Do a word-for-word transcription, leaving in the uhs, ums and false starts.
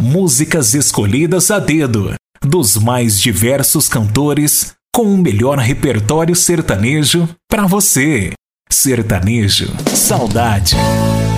Músicas escolhidas a dedo, dos mais diversos cantores, com o melhor repertório sertanejo para você. Sertanejo Saudade.